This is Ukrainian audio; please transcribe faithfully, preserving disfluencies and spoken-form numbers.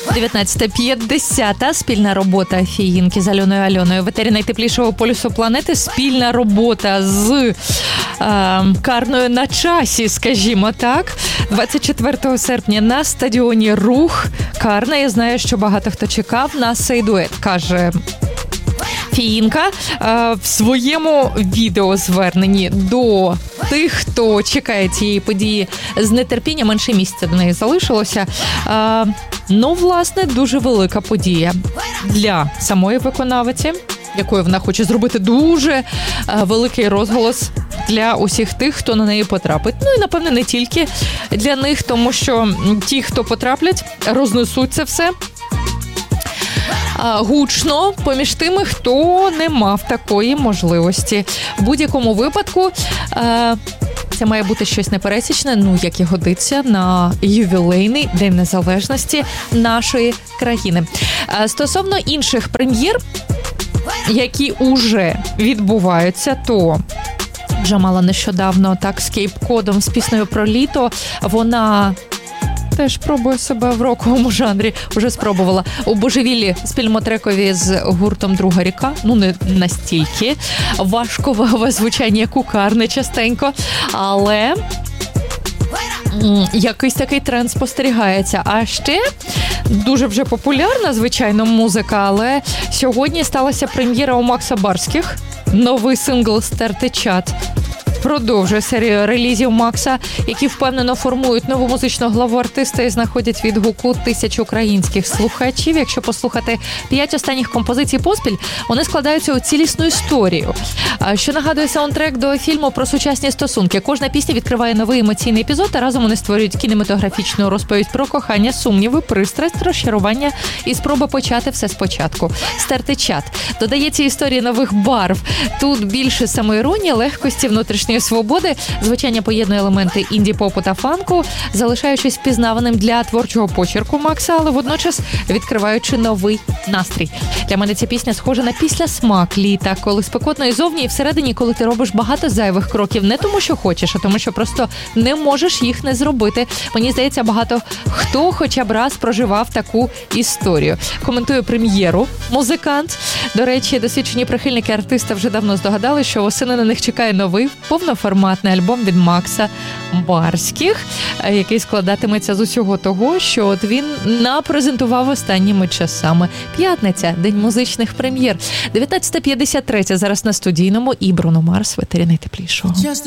дев'ятнадцята п'ятдесят. Спільна робота Фіїнки з Альоною Альоною. В етері найтеплішого полюсу планети. Спільна робота з е, Карною на часі, скажімо так. двадцять четвертого серпня на стадіоні Рух. Карна, я знаю, що багато хто чекав на цей дует, каже Фіїнка в своєму відеозверненні до тих, хто чекає цієї події з нетерпінням. Менше місяця до неї залишилося. Ну, власне, дуже велика подія для самої виконавиці, якою вона хоче зробити дуже великий розголос для усіх тих, хто на неї потрапить. Ну і, напевне, не тільки для них, тому що ті, хто потраплять, рознесуть це все гучно поміж тими, хто не мав такої можливості. В будь-якому випадку це має бути щось непересічне, ну, як і годиться на ювілейний День Незалежності нашої країни. Стосовно інших прем'єр, які уже відбуваються, то Джамала нещодавно так з Кейп-Кодом, з піснею про літо, вона теж пробує себе в роковому жанрі, вже спробувала. У божевіллі спільному трекові з гуртом «Друга ріка», ну не настільки важкове звучання, як у Карни частенько, але якийсь такий тренд спостерігається. А ще дуже вже популярна, звичайно, музика, але сьогодні сталася прем'єра у Макса Барських. Новий сингл «Стерти чат» продовжує серію релізів Макса, які впевнено формують нову музичну главу артиста і знаходять відгуку тисяч українських слухачів. Якщо послухати п'ять останніх композицій поспіль, вони складаються у цілісну історію, що нагадує саундтрек до фільму про сучасні стосунки. Кожна пісня відкриває новий емоційний епізод, а разом вони створюють кінематографічну розповідь про кохання, сумніви, пристрасть, розчарування і спроби почати все спочатку. «Стерти чат» додає цій історії нових барв. Тут більше самоіронії, легкості, внутрішньої свободи. Звучання поєднує елементи інді-попу та фанку, залишаючись впізнаваним для творчого почерку Макса, але водночас відкриваючи новий настрій. Для мене ця пісня схожа на післясмак літа, коли спекотно і зовні, і всередині, коли ти робиш багато зайвих кроків, не тому, що хочеш, а тому, що просто не можеш їх не зробити. Мені здається, багато хто хоча б раз проживав таку історію. Коментує прем'єру музикант. До речі, досвідчені прихильники артиста вже давно здогадали, що восени на них чекає новий повноформатний альбом від Макса Барських, який складатиметься з усього того, що от він напрезентував останніми часами. П'ятниця, день музичних прем'єр. дев'ятнадцята п'ятдесят три зараз на студійному і Бруно Марс в етері найтеплішого.